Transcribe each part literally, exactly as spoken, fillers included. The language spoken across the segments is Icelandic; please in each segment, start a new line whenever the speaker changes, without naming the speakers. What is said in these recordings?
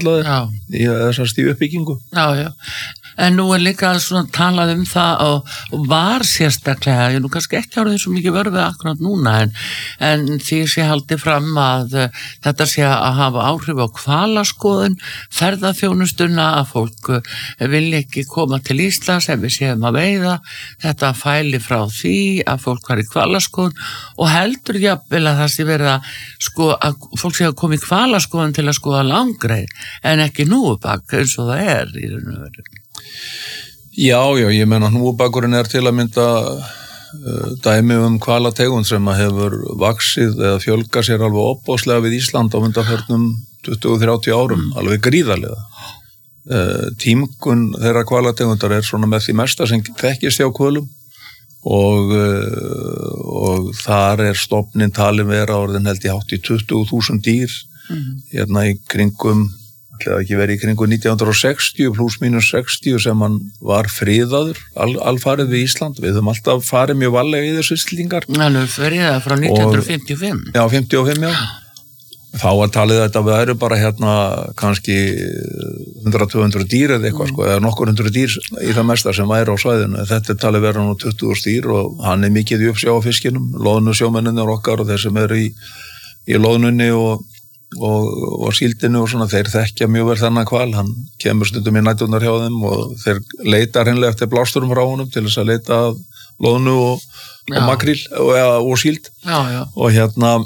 kallaði í þessast í uppbyggingu.
Já, já. En nú er líka svona talað um það og, og var sérstaklega, ég nú kannski ekki árið svo mikið vörfið akkurat núna en, en því sé haldið fram að uh, þetta sé að hafa áhrif á hvalaskoðun, ferðaþjónustuna, að fólk uh, vilja ekki koma til Íslands ef við séum að veiða, þetta fæli frá því að fólk var í hvalaskoðun og heldur jafnvel að það sé verið að, sko, að fólk sé að koma í hvalaskoðun til að skoða langreið en ekki núubak eins og það er í raun og veru.
Já, já, ég meina hnúfubakurinn er til að mynda uh, dæmi um hvalategund sem að hefur vaxið eða fjölgað sér alveg opbóðslega við Ísland á undanförnum tuttugu til þrjátíu árum, mm. alveg gríðarlega. Uh, tímgun þeirra hvalategundar er svona með því mesta sem þekkist hjá hvölum og, uh, og þar er stofnin talin vera orðin held ég hátt í tuttugu þúsund dýr mm. hérna í kringum Það ekki verið í kringu nítján hundruð sextíu pluss mínus sextíu sem hann var friðaður al, alfarið við Ísland. Við höfum alltaf farið mjög varlega í þessu Íslendingar.
Alveg friðað frá nítján hundruð fimmtíu og fimm.
Og, já, fimmtíu og fimm, já. Þá var talið þetta að við erum bara hérna kannski hundrað til tvö hundruð dýr eða eitthvað, mm. sko, eða nokkur hundruð dýr í það mesta sem væri á svæðinu. Þetta er talið vera nú tuttugu þúsund dýr og hann er mikið í uppsjá á fiskinum, loðnu sjómennirnir okkar og þeir sem eru í, í loðnunni og og, og síldinu og svona, þeir þekkja mjög vel þennan hval, hann kemur stundum í næturnar hjá þeim og þeir leita hreinlega eftir blásturum frá honum til þess að leita að loðnu og, og makríl og, og síld
já, já.
Og hérna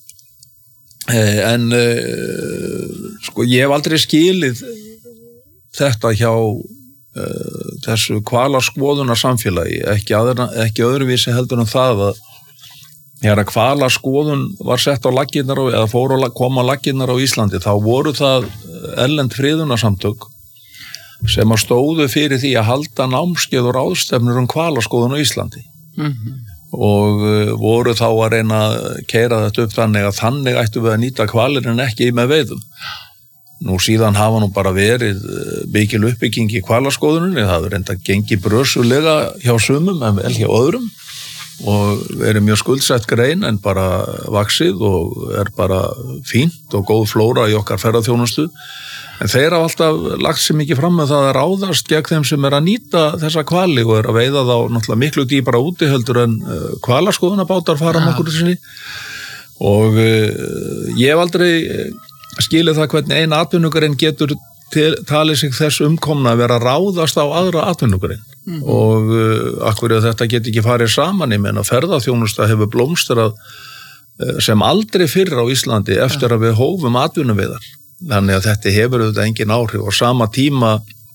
en sko ég hef aldrei skilið þetta hjá uh, þessu hvalaskoðunar samfélagi, ekki, aðra, ekki öðruvísi heldur en það að þegar hvalaskoðun var sett á laggirnar eða fór að koma á laggirnar á Íslandi, þá voru það erlend friðunarsamtök sem að stóðu fyrir því að halda námskeið og ráðstefnur um hvalaskoðun á Íslandi
mm-hmm.
og uh, voru þá að reyna að keyra þetta upp þannig að þannig ættu við að nýta hvalir en ekki með veiðum. Nú síðan hafa nú bara verið mikil uppbygging í hvalaskoðuninni, það hefur reynda gengið brösulega hjá sumum en vel hjá öðrum og verið mjög skuldsett grein en bara vaxið og er bara fínt og góð flóra í okkar ferðaþjónustu. En þeir hafa alltaf lagt sér mikið fram með það að ráðast gegn þeim sem er að nýta þessa hvali og er að veiða þá náttúrulega miklu dýpra úti heldur en hvalaskoðunarbátar fara ja. Nokkur sinni. Og uh, ég hef aldrei skilið það hvernig ein atvinnugrein getur til, talið sig þess umkomna að vera að ráðast á aðra atvinnugrein. Mm-hmm. Og uh, akkur þetta get ekki farið saman í menn að ferðaþjónusta hefur blómstrað uh, sem aldrei fyrr á Íslandi eftir ja. Að við hófum atvinnuveiðar. Þannig að þetta hefur auðvitað engin áhrif og sama tíma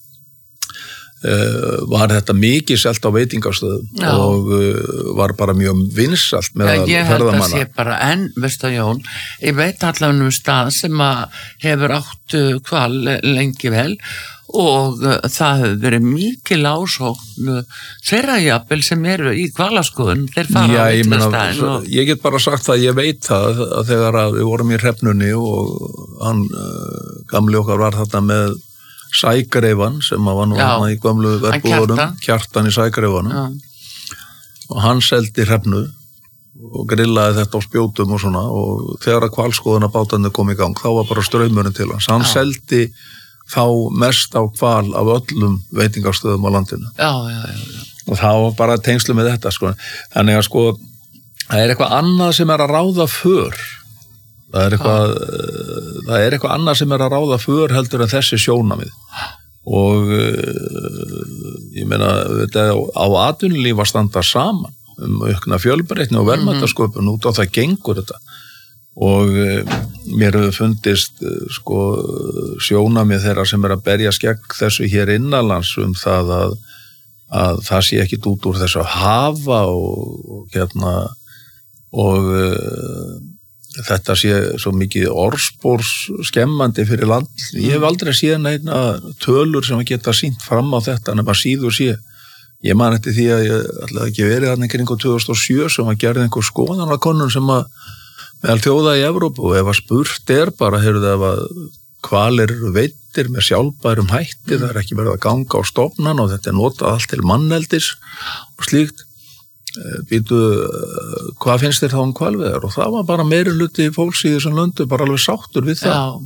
uh, var þetta mikið selt á veitingastöðum Já. Og uh, var bara mjög vinsælt með
ja,
ferðamanna.
Ég held að sé bara enn, veistu Jón, ég veit allavega um stað sem að hefur átt hval lengi vel og uh, það hefur verið mikil ásókn þeirra jafnvel sem eru í hvalaskoðun, þeir fara
Já,
á
ég, meina,
og...
ég get bara sagt það, ég veit það að þegar að við vorum í Hrefnunni og hann, uh, gamli okkar var þarna með Sægreifan sem var nú hann í gamlu verbúðunum, Kjartan í Sægreifanum og hann seldi Hrefnu og grillaði þetta á spjótum og svona og þegar að hvalskoðunarbátarnir kom í gang þá var bara straumurinn til hans, hann Já. Seldi þá mest á hval af öllum veitingastöðum á landinu.
Já, já, já.
Og það var bara tengslu með þetta, sko. Þannig að, sko, það er eitthvað annað sem er að ráða för. Það er eitthvað, já. Það er eitthvað annað sem er að ráða för heldur en þessi sjónamið. Og ég meina, þetta á atvinnulíf að standa saman um aukna fjölbreytni og verðmætasköpun mm-hmm. út á það gengur þetta. Og mér hefur fundist sko sjónamið þeirra sem er að berja skegg þessu hér innanlands um það að, að það sé ekkit út úr þessu að hafa og, og hérna og uh, þetta sé svo mikið orðspórs skemmandi fyrir land. Ég hef aldrei séð neina tölur sem geta sýnt fram á þetta nema síður sé. Ég man eftir því að ég ætlaði ekki verið þarna kring tvö þúsund og sjö sem að gerði einhver skoðanakönnun sem að meðal þjóða í Evrópu og ef að spurt er bara, heyrðu það ef að hvalir eru veiddir með sjálfbærum hætti, mm. það er ekki verið að ganga á stofnan og þetta er notað allt til manneldis og slíkt. Býtu, hvað finnst þér þá um hvalveiðar? Og það var bara meiri hluti fólks í þessum löndu bara alveg sáttur við það.
Já.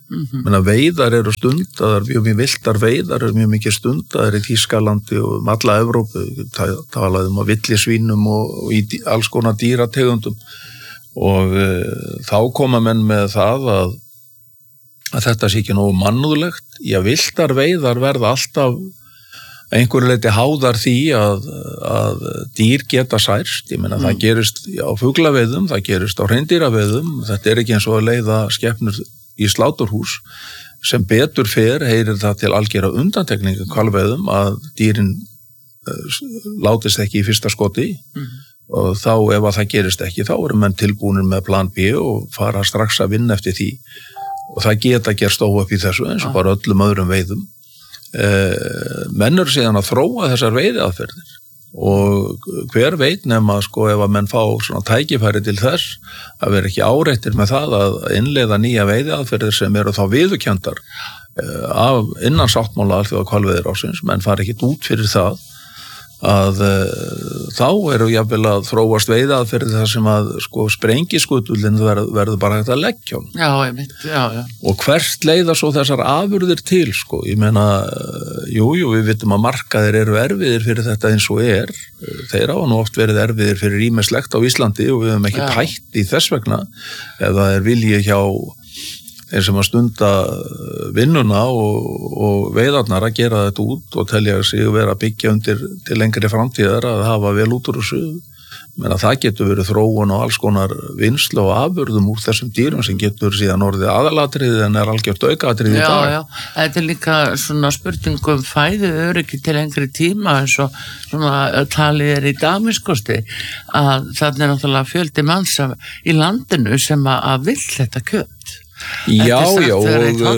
Mm-hmm.
Menna, veiðar eru stundaðar, mjög mjög viltar veiðar eru mjög mikið stundaðar í Þýskalandi og um alla Evrópu, talaði um að villisvínum og, og í alls konar dýrategundum og e, þá koma menn með það að, að þetta sé ekki nógu mannúðlegt, í að viltar veiðar verða alltaf einhverju leiti háðar því að, að dýr geta særst, ég meina mm. það gerist á fuglaveiðum, það gerist á hreindýraveiðum, þetta er ekki eins og að leiða skepnur í sláturhús, sem betur fer heyrir það til algera undantekningu hvalveiðum að dýrin uh, látist ekki í fyrsta skoti mm. og þá ef að það gerist ekki, þá eru menn tilbúinir með plan B og fara strax að vinna eftir því og það geta gerst óöpp í þessu eins og ah. bara öllum öðrum veiðum. Uh, menn eru síðan að þróa þessar veiðaðferðir og hver veit nema sko ef að menn fá svona tækifæri til þess að vera ekki áreittir með það að innleiða nýja veiðaðferðir sem eru þá viðurkenndar uh, af innan sáttmála alþjóða hvalveiðiráðsins, menn fara ekkit út fyrir það að uh, þá eru jafnvel að þróast veiðaðferðir þar sem að sko sprengiskutullin verður verð bara hægt að leggja hún.
Já, einmitt, já, já.
Og hvert leiða svo þessar afurðir til, sko, ég meina, jú, jú, við vitum að markaðir eru erfiðir fyrir þetta eins og er, þeir hafa nú oft verið erfiðir fyrir ýmislegt á Íslandi og við höfum ekki hætt í þess vegna, eða er vilji hjá þeir sem að stunda vinnuna og, og veiðarnar að gera þetta út og telja sig vera að byggja undir til lengri framtíðar að hafa vel út úr þessu. Menna, það getur verið þróun og alls konar vinnslu og afurðum úr þessum dýrum sem getur síðan orðið aðalatriði en er algjört aukaatriði í dag.
Já, já, þetta er líka svona spurningum fæðu öryggi til lengri tíma eins og svona talið er í Damiskosti að það er náttúrulega fjöldi manns í landinu sem að vill þetta kjöt.
Já, já, og,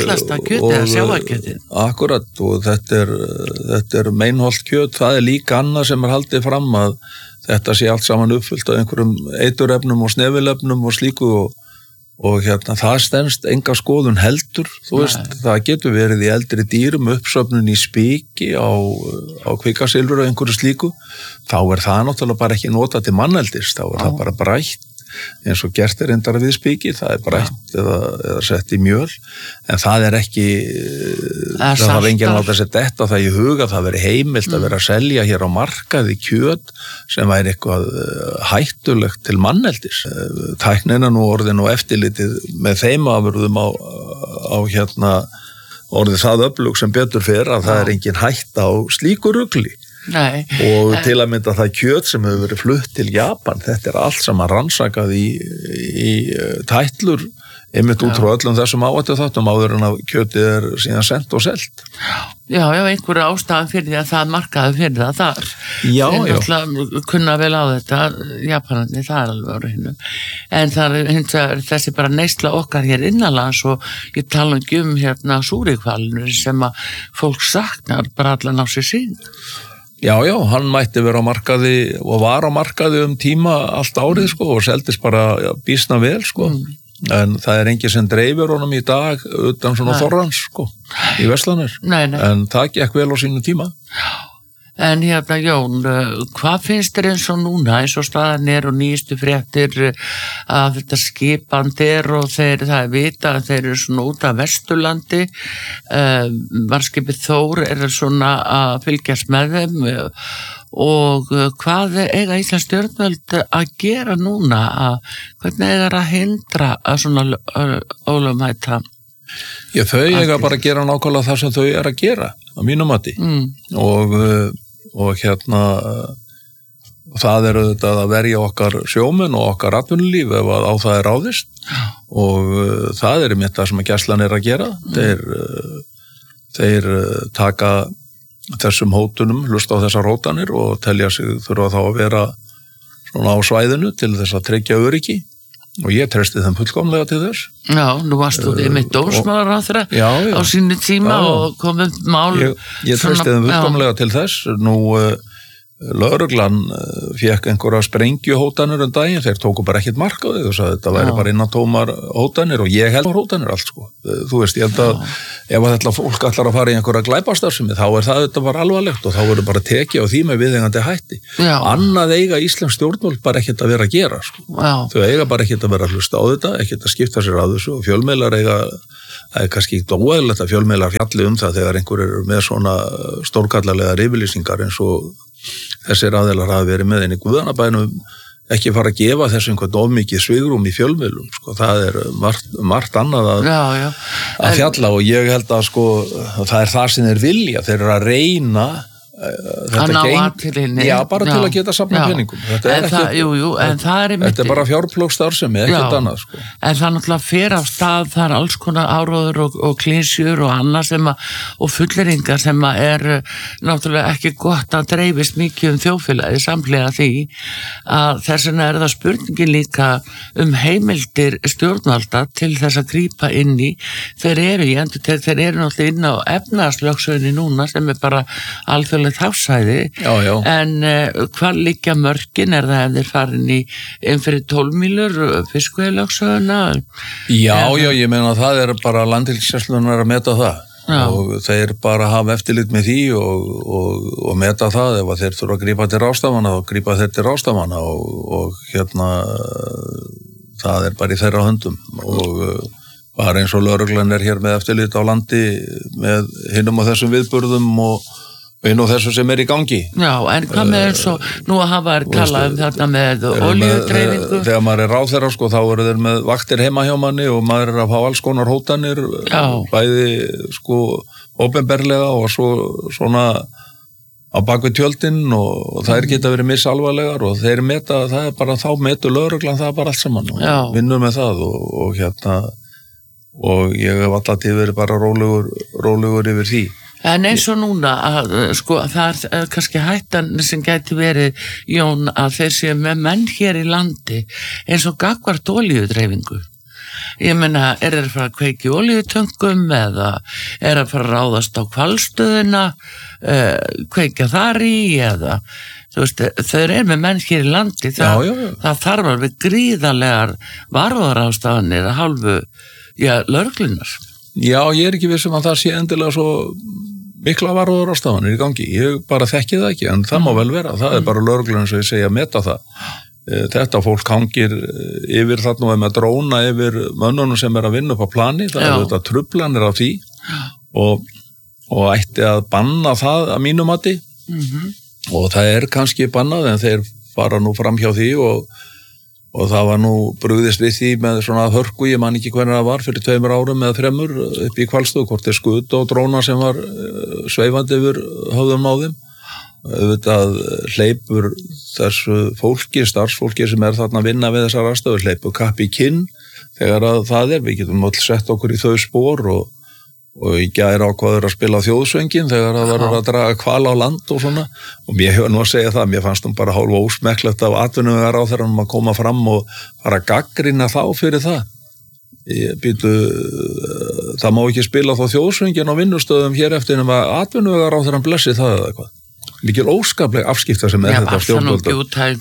og
akkurat og þetta er, þetta er meinholt kjöt, það er líka annað sem er haldið fram að þetta sé allt saman uppfyllt af einhverjum eiturefnum og snefilefnum og slíku og, og hérna það stenst enga skoðun heldur, þú veist, Nei. Það getur verið í eldri dýrum uppsöfnun í spiki á, á kvikasilfur og einhverju slíku, þá er það náttúrulega bara ekki notað til manneldis, þá er Já. Það bara brætt eins og gert er endara við spiki, það er brætt eða, eða sett í mjöl, en það er ekki, það var enginn láta að setja þetta það í huga, það veri heimilt mm. að vera að selja hér á markaði kjöt sem væri eitthvað hættulegt til manneldis. Tæknina nú orðin og eftirlitið með þeim afurðum á, á hérna orðið það öflug sem betur fer að Já. Það er engin hætta á slíku rugli.
Nei.
Og til að mynda það kjöt sem hefur verið flutt til Japan, þetta er allt saman rannsakað í, í tætlur einmitt út frá öllum þessum áhættu þáttum áður en að kjötið er síðan sent og selt.
Já, já, einhverju ástæðan fyrir því að það markaði fyrir það þar.
Já,
Þeir
já.
Þeir kunna vel á þetta, Japanarnir, það er alveg á reynu. En það er hins vegar þessi bara neysla okkar hér innanlands og ég tala ekki um hérna súrikvalnur sem að fólk saknar bara allan á sig sín.
Já, já, hann mætti vera á markaði og var á markaði um tíma allt árið, sko, og seldist bara já, býsna vel, sko. Mm. En það er engin sem dreifir honum í dag utan svona þorrans, sko, í verslanir.
Nei, nei.
En það gekk vel á sínu tíma.
En hérna, Jón, hvað finnst þér eins og núna, eins og staðan er og nýjustu fréttir að þetta skipandi er og þeir, það er vita að þeir eru svona út af Vesturlandi, uh, varskipið Þór er svona að fylgjast með þeim og hvað eiga Íslands stjórnvöld að gera núna, að, hvernig eiga að hindra að svona ólögmæta?
Já, þau eiga bara að gera nákvæmlega það sem þau er að gera, á mínu mati,
mm.
og og hérna það er auðvitað að verja okkar sjómenn og okkar atvinnulíf ef að á það er ráðist og uh, það er einmitt það sem að gæslan er að gera mm. þeir, uh, þeir uh, taka þessum hótunum, hlusta á þessar hótanir og telja sig þurfa þá að vera svona á svæðinu til þess að tryggja öryggi og ég treysti þeim fullkomlega til þess.
Já, nú varst þú uh, með dómsmálaráðherra á sínu tíma já, og komið mál.
Ég, ég treysti þeim fullkomlega til þess. Nú uh, lögreglan uh, fékk einhverja sprengjuhótanir um daginn, þeir tóku bara ekkert mark á því, þú sagði þetta væri já. Bara innantómar hótanir og ég held hótanir allt, sko. Þú veist, ég held að já. Ef að þetta fólk ætlar að fara í einhverja glæpastarfsemi, þá er það þetta bara alvarlegt og þá verður bara tekið á því með viðeigandi hætti. Já. Annað eiga Íslands stjórnvöld bara ekkert að vera að gera, sko. Já. Þau eiga bara ekkert að vera að hlusta á þetta, ekkert að skipta sér að þessu og fjölmiðlar eiga það er kannski ekki óeðlilegt að fjölmiðlar fjalli um það þegar einhver eru með svona stórkallarlega yfirlýsingar eins og þessir aðilar hafa verið með, en í guðanabænum ekki fara að gefa þessu einhvern of mikið svigrum í fjölmiðlum, sko, það er margt, margt annað að,
já, já.
að fjalla og ég held að sko, það er það sem þeir vilja, þeir eru að reyna
að ná aðtilinni.
Já, bara
já.
til að geta safna peningum. Þetta er,
það,
ekki,
jú, jú,
þetta,
er
þetta er bara fjárplókstarfsemi, ekkert annað. Sko.
En það náttúrulega fer af stað, það er alls konar áróður og, og klísjur og annað sem að, og fulleringar sem að er náttúrulega ekki gott að dreifist mikið um þjóðfélagi samhliða því að þess vegna er það spurningin líka um heimildir stjórnvalda til þess að grípa inn í. Þeir eru, ég endur til, þeir eru náttúrulega inn á efnahagslögsögunni núna sem er bara alþjóðlega þáfsæði,
já, já.
En uh, hvað liggja mörkin, er það ef þeir farin í einn fyrir tólf mílur fiskveiðilögsöguna?
Já, en, já, ég meina það er bara landhelgisgæslunar að meta það já. Og þeir bara hafa eftirlit með því og, og, og meta það ef þeir þurfa að grípa til ráðstafana og grípa þeir til ráðstafana og, og hérna það er bara í þeirra höndum og bara eins og lögreglan er hér með eftirlit á landi með hinum og þessum viðburðum og inn á þessu sem er í gangi. Já,
en hvað með eins og nú hafa þær talað um þetta með olíudreifingu?
Þegar maður er ráðherra, sko, þá eru þeir með vaktir heima hjá manni og maður er að fá alls konar hótanir, já. Bæði, sko, opinberlega og svo svona á bakvið tjöldin og, og það er geta verið missalvarlegar og þeir meta, það er bara þá metu lögreglan, það er bara allt saman og já. Vinnur með það og, og hérna og ég hef alltaf verið bara rólegur, rólegur yfir því.
En eins og núna, að, sko, það er kannski hættan sem gæti verið, Jón, að þeir séu með menn hér í landi eins og gagvart olíudreifingu. Ég meina, er þeir að fara að kveiki olíutöngum eða er að fara að ráðast á hvalstöðuna, uh, kveikja þar í eða, þú veist, þeir eru með menn hér í landi, það,
já, já, já.
Það þarf alveg gríðarlegar varúðarástafanir að hálfu, já, lögreglunar.
Já, ég er ekki vissum að það sé endilega svo mikla varúðar ástafanir í gangi. Ég bara þekki það ekki, en það má vel vera. Það er bara lögreglan sem ég segja að meta það. Þetta fólk hangir yfir þarna og er með dróna yfir mönnunum sem er að vinna upp á plani. Það er þetta truflanir á því og, og ætti að banna það að mínu mati. Mm-hmm. Og það er kannski bannað en þeir fara nú fram hjá því og og það var nú brugðist við því með svona hörku, ég man ekki hvernig það var fyrir tveimur árum eða þremur upp í Hvalstöð, hvort er skutt og dróna sem var sveifandi yfir höfðum á þeim. Auðvitað hleypur þessu fólki, starfsfólki sem er þarna að vinna við þessar aðstöður, hleypur kapp í kinn þegar að það er, við getum öll sett okkur í þau spor og og í gær ákvaður að spila þjóðsöngin þegar það var að draga hval á land og svona og mér hefur nú að segja það, mér fannst hún bara hálfa ósmekklegt af atvinnuvegar á þeirra að koma fram og fara að gaggrina þá fyrir það. Ég býtu, það má ekki spila þá þjóðsöngin á vinnustöðum hér eftir en að atvinnuvegar á þeirra blessi það eða eitthvað. Mikil óskapleg afskipta sem er
já,
þetta stjórnvölda.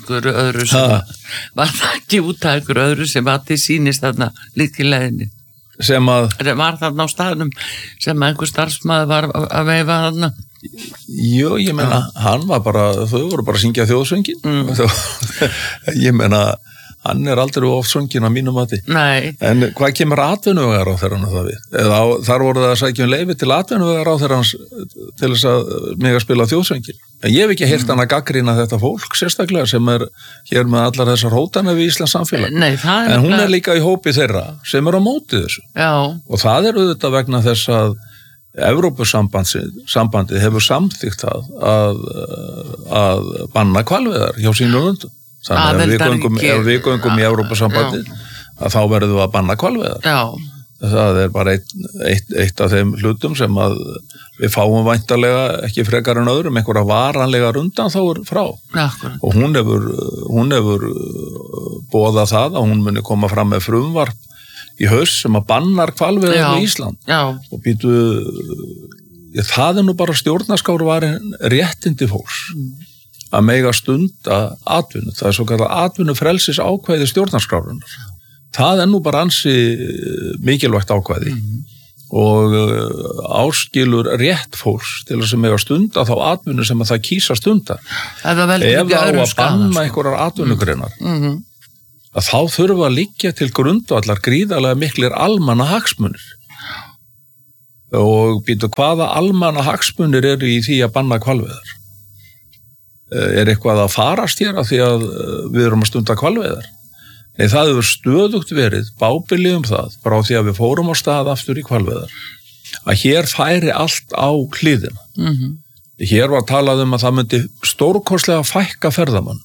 Var það ekki útækur öðru sem að þið sýnist þarna líkileginni?
Sem að
var þarna á staðnum sem einhver starfsmaður var að veifa þarna.
Jú, ég meina, ja. Hann var bara, þau voru bara að syngja þjóðsöngin. Mm. Ég meina, hann er aldrei oft söngin á mínum mati.
Nei.
En hvað kemur atvinnuvegar á þeirra það við? Eða á, þar voru það að sækja um leyfi til atvinnuvegar á þeirra til þess að mig að spila þjóðsöngin. En ég hef ekki heyrt mm. hann að gaggrina þetta fólk sérstaklega sem er hér með allar þessar hótanir við Íslands samfélag.
Nei, það er
en hún er líka í hópi þeirra sem er á móti þessu.
Já.
Og það er auðvitað vegna þess að Evrópusambandið hefur samþykkt það að, að banna hvalveiðar hjá sínum löndum. Þannig að við göngum, ef við göngum í Evrópusambandið að þá verðum við að banna hvalveiðar.
Já.
Það er bara eitt, eitt, eitt af þeim hlutum sem að við fáum væntanlega ekki frekar en öðrum einhverja varanlegar undan þá er frá.
Akkurat.
Og hún hefur, hún hefur boðað það að hún muni koma fram með frumvarp í haust sem að bannar hvalveiðar í Ísland.
Já.
Og býtu, ja, það er nú bara stjórnarskrárvarin réttindi fólks mm. að mega stunda atvinnu. Það er svo kallar atvinnufrelsis ákvæði stjórnarskrárunar. Það er nú bara ansi mikilvægt ákvæði mm. og áskilur rétt fólks til þess að mega stunda þá atvinnu sem að það kýsa stunda. Ef það á að banna einhverjar atvinnugreinar mm. að þá þurfa að liggja til grundvallar gríðarlega miklir almanna hagsmunir og býtu hvaða almanna hagsmunir eru í því að banna hvalveiðar? Er eitthvað að farast hér af því að við erum að stunda hvalveiðar? Nei, það hefur stöðugt verið bábilið um það frá því að við fórum á stað aftur í hvalveiðar að hér færi allt á hliðina.
Mm-hmm.
Hér var talað um að það myndi stórkostlega fækka ferðamann.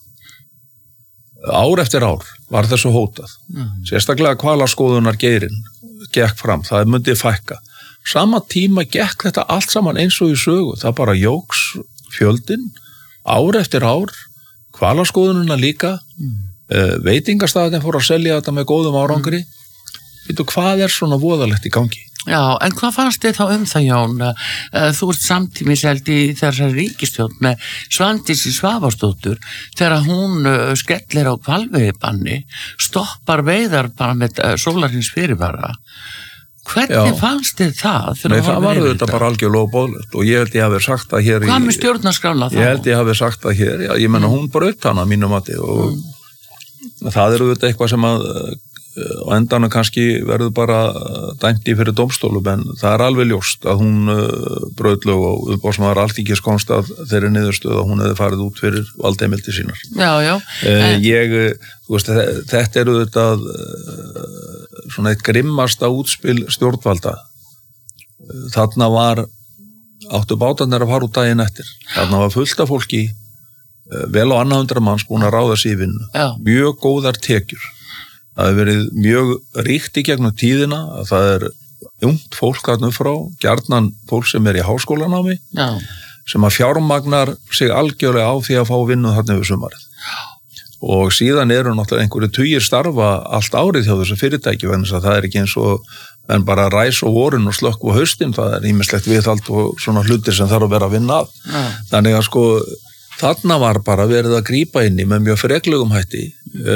Ár eftir ár var þessu hótað.
Mm-hmm.
Sérstaklega hvalaskoðunar geirinn gekk fram, það myndi fækka. Sama tíma gekk þetta allt saman eins og í sögu. Það bara jóks fjöldin, ár eftir ár, hvalaskoðunina líka,
mm.
uh, veitingastæðin fór að selja þetta með góðum árangri. Mm. Veitu, hvað er svona voðalegt í gangi?
Já, en hvað fannst þið þá um það, Jón? Þú ert samtímis held í þessari ríkisstjórn með Svandísi Svavarsdóttur þegar hún skellir á hvalveiðibanni, stoppar veiðar bara með sólarhins fyrirvara. Hvernig Já. fannst þið það?
Nei, það var þetta bara algjörlega óboðlegt og ég held ég hafi sagt það hér.
Hvað með stjórnarskrána þá?
Ég held ég hafi sagt það hér, já, ég menna hún braut hana mínum mati og mm. það eru þetta eitthvað sem að á endanum kannski verður bara dæmt í fyrir dómstólum, en það er alveg ljóst að hún uh, braut lög og umbóðsmaður Alþingis komst að þeirri niðurstöðu að hún hefði farið út fyrir valdheimildir sínar.
Já, já.
Uh, ég, þú veist, þetta eru þetta uh, svona eitt grimmasta útspil stjórnvalda. Uh, þarna var áttu bátarnir að fara út daginn eftir. Þarna var fullt af fólki, uh, vel á annað hundra manns búin að ráða sig í vinnu.
Já.
Mjög góðar tekjur. Það hefur verið mjög ríkt í gegnum tíðina að það er ungt fólk þarna frá, gjarnan fólk sem er í háskólanámi,
Já.
sem að fjármagnar sig algjörlega á því að fá vinnu þarna yfir sumarið. Og síðan eru náttúrulega einhverju tugir starfa allt árið hjá þessu fyrirtæki, vegna þess að það er ekki eins og en bara ræs og vorun og slökk og haustin, það er ýmislegt viðhald og svona hlutir sem þarf að vera að vinna af.
Já.
Þannig að sko þarna var bara verið að grípa inn í með mjög freklegum hætti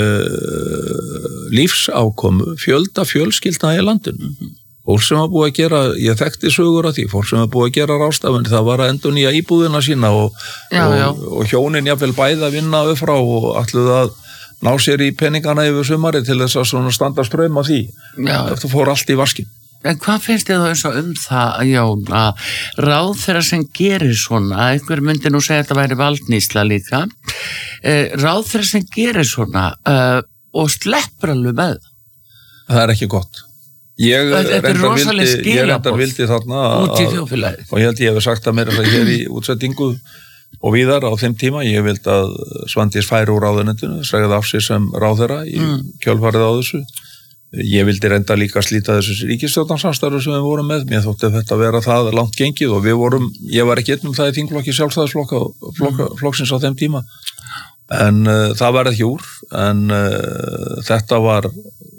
uh, lífsákomu fjölda fjölskyldna í landinu.
Mm-hmm.
Fólk sem var búið að gera, ég þekkti sögur af því, fólk sem var búið að gera ráðstafanir, það var að endurnýja íbúðina sína og,
já,
og,
já.
og hjónin jafnvel bæði að vinna upp frá og ætluðu að ná sér í peningana yfir sumari til þess að svona standa straum af því.
Já.
Þetta fór allt í vaskin.
En hvað finnst þið þá eins og um það, Jón, að ráð þeirra sem gerir svona, einhver myndi nú segja að þetta væri valdnýsla líka, eh, ráð þeirra sem gerir svona uh, og sleppur alveg með það?
Það er ekki gott. Ég reyndar vildi, ég reyndar vildi þarna
út í þjóðfélagið.
Og ég held ég hefði sagt að mér að hér í útsettingu og víðar á þeim tíma, ég vildi að Svandís færi úr ráðuneytinu, segði af sig sem ráðherra í
mm.
kjölfarið á þessu. Ég vildi reynda líka slíta þessu ríkisstjórnarsamstarfi sem við vorum með. Mér þótti þetta vera það langt gengið og við vorum, ég var ekki einn um það í þingflokki sjálfstæðisflokksins á þeim tíma. En uh, það var ekki úr, en uh, þetta var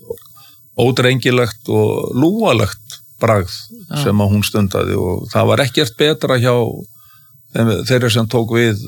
ódrengilegt og lúalegt bragð ja. sem að hún stundaði og það var ekkert betra hjá þeim, þeirra sem tók við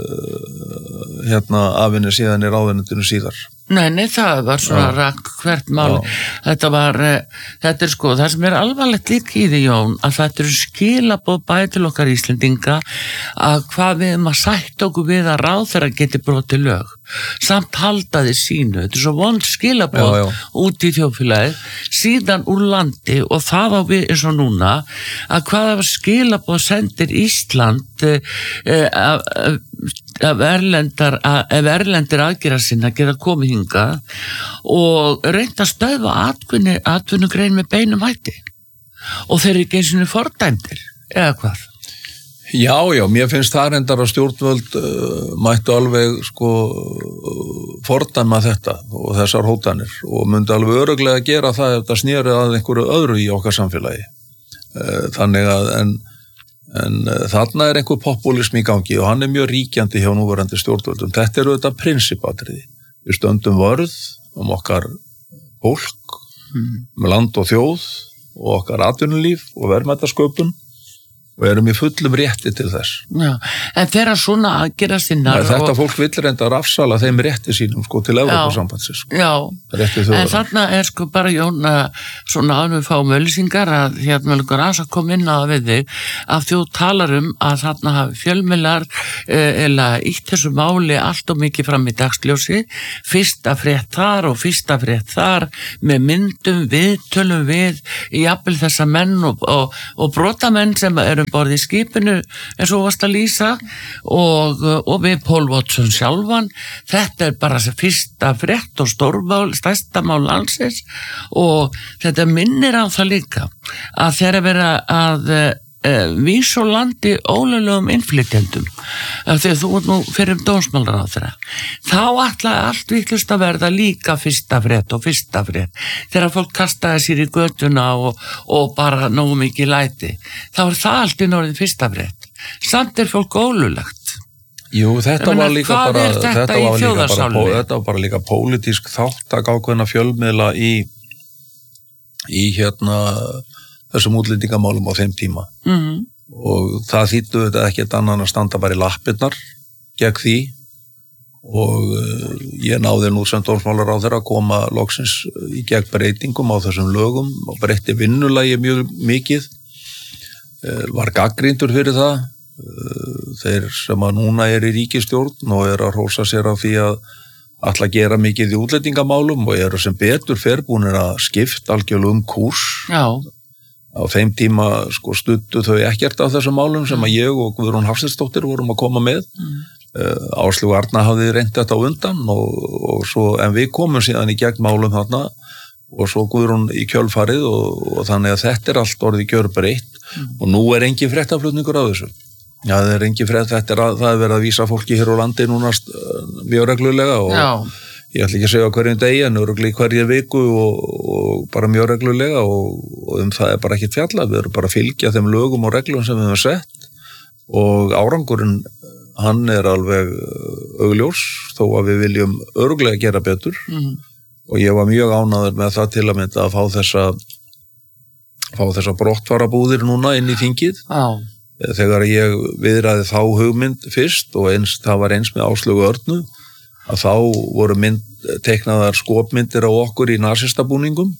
uh, hérna afinni síðan í ráðuneytinu síðar.
Nei, nei, það var svona ja. rakk hvert mál. Ja. Þetta var, þetta er sko, það sem er alvarlegt líka í því, Jón, að þetta eru skilaboð bæði til okkar Íslendinga að hvað við erum að sætta okkur við að ráðherra geti brotið lög, samt haldaði sínu. Þetta er svo vond skilaboð já, já. út í þjóðfélagið, síðan úr landi og það á við eins og núna að hvaða skilaboð sendir Ísland eh, að eh, ef erlendar, ef erlendir aðgerða sinna geta komið hingað og reynda að stöðva atvinnu, atvinnugrein með beinum hætti og þeir eru ekki eins og fordæmdir eða hvað?
Já, já, mér finnst það reyndar að stjórnvöld uh, mættu alveg sko fordæma þetta og þessar hótanir og myndi alveg öruglega gera það ef það snýri að einhverju öðru í okkar samfélagi. Uh, þannig að en En uh, þarna er einhver populismi í gangi og hann er mjög ríkjandi hjá núverandi stjórnvöldum. Þetta eru þetta prinsipatriði. Við stöndum vörð um okkar fólk, mm. um land og þjóð og okkar atvinnulíf og verðmætasköpun og erum í fullum rétti til þess.
Já, en þeirra svona að gera sinnar
Nei, þetta
og...
fólk vill reynda að rafsala þeim rétti sínum sko til Evrópusambandsins. Sko.
Já, en þarna er sko bara Jón svona að við fáum öllisingar að hérna vel ykkur aðs að koma inn á það við þig að þú talar um að þarna hafi fjölmiðlar eh, eða ítt þessu máli allt og mikið fram í dagsljósi, fyrsta frétt þar og fyrsta frétt þar með myndum við, tölum við jafnvel þessa menn og, og, og brotamenn sem eru borðið í skipinu eins og varst að lýsa og, og við Paul Watson sjálfan, þetta er bara þessi fyrsta frétt og stórmál, stærsta mál landsins og þetta minnir á það líka að þeirra vera að Uh, vís og landi ólöglegum innflytjendum uh, þegar þú ert nú fyrir um dómsmálar á þeirra þá ætlaði allt vitlust að verða líka fyrsta frétt og fyrsta frétt þegar fólk kastaði sér í götuna og, og bara nógu mikið læti þá er það allt í norðin fyrsta frétt samt er fólk ólöglegt.
Jú, þetta
meina,
var líka bara
þetta,
þetta var líka bara, þetta var bara líka pólitísk þáttak ákveðna fjölmiðla í í hérna þessum útlendingamálum á þeim tíma
mm-hmm.
og það þýddu þetta ekkert annan að standa bara í lappirnar gegn því og uh, ég náði nú sem dómsmálaráðherra að koma loksins í gegn breytingum á þessum lögum og breytti vinnulagi mjög mikið uh, var gagnrýndur fyrir það uh, þeir sem að núna er í ríkisstjórn og er að hrósa sér á því að ætla að gera mikið í útlendingamálum og eru sem betur fer búnir að skipta algjörlega um kúrs.
Já.
Á þeim tíma sko studdu þau ekkert á þessum málum sem að ég og Guðrún Hafsteinsdóttir vorum að koma með. Mm. Uh, Áslaug Arna hafði reynt þetta á undan og, og svo, en við komum síðan í gegn málum þarna og svo Guðrún í kjölfarið og, og þannig að þetta er allt orðið gjörbreytt mm. og nú er engin fréttaflutningur á þessu. Já, það er engin frétt, þetta er að, það er verið að vísa fólki hér á landi núna mjög reglulega og
Já.
Ég ætla ekki að segja á hverjum degi en örugglega í hverju viku og, og bara mjög reglulega og, og um það er bara ekkert fjallað. Við erum bara að fylgja þeim lögum og reglum sem við höfum sett og árangurinn hann er alveg augljós þó að við viljum örugglega gera betur mm. og ég var mjög ánægður með það til að mynda að fá þessa fá þessa brottfarabúðir núna inn í þingið.
Já.
Þegar ég viðraði þá hugmynd fyrst og eins, það var eins með Áslaugu Örnu að þá voru mynd, teiknaðar skopmyndir á okkur í nasistabúningum.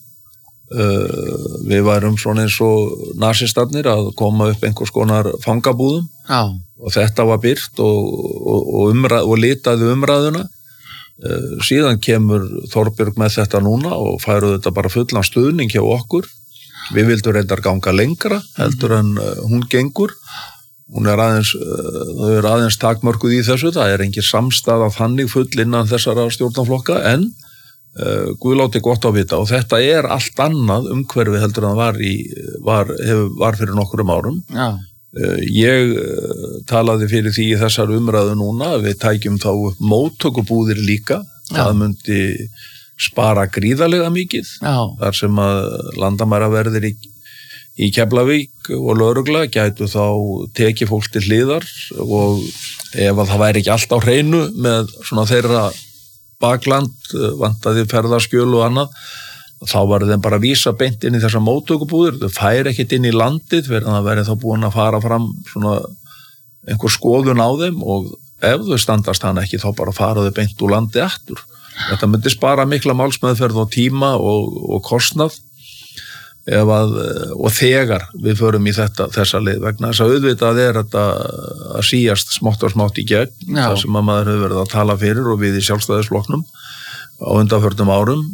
Uh, við varum svona eins og nasistarnir að koma upp einhvers konar fangabúðum
Já.
Og þetta var birt og, og, og, umræð, og litaði umræðuna. Uh, síðan kemur Þorbjörg með þetta núna og færu þetta bara fullan stuðning hjá okkur. Við vildum reyndar ganga lengra heldur en uh, hún gengur. Hún er aðeins, þau eru aðeins takmörkuð í þessu, það er engin samstaða þannig full innan þessara stjórnarflokka en uh, Guð láti gott á vita og þetta er allt annað umhverfi heldur en það var, í, var, hef, var fyrir nokkurum árum.
Já.
Uh, ég uh, talaði fyrir því í þessar umræðu núna, við tækjum þá upp móttökubúðir líka, Já. Það myndi spara gríðarlega mikið,
Já.
Þar sem að landamæraverðir í Í Keflavík og lögregla gætu þá tekið fólk til hliðar og ef að það væri ekki allt á hreinu með svona þeirra bakland, vantaði ferðaskjöl og annað, þá var þeim bara að vísa beint inn í þessa móttökubúðir, þau færi ekkert inn í landið fyrir að það væri þá búin að fara fram svona einhver skoðun á þeim og ef þau standast hann ekki þá bara fara þau beint úr landi aftur. Þetta myndi spara mikla málsmeðferð og tíma og, og kostnað. Ef að, og þegar við förum í þetta, þessa leið vegna þess að auðvitað er þetta að síast smátt og smátt í gegn,
Já.
Það sem að maður hefur verið að tala fyrir og við í Sjálfstæðisflokknum á undanförnum árum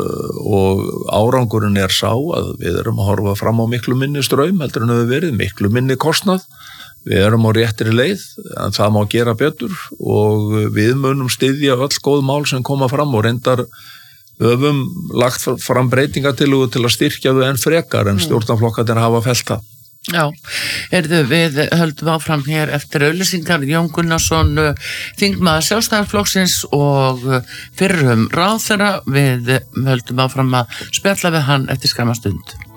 og árangurinn er sá að við erum að horfa fram á miklu minni straum heldur en hefur verið, miklu minni kostnað, við erum á réttri leið en það má gera betur og við munum styðja öll góð mál sem koma fram og reyndar höfum lagt fram breytingatillögu til að styrkja þau enn frekar en stjórnarflokkarnir hafa fellt það.
Já, erðu við höldum áfram hér eftir auglýsingar Jón Gunnarsson, þingmaður Sjálfstæðisflokksins og fyrrum ráðherra, við höldum áfram að spjalla við hann eftir skamma stund.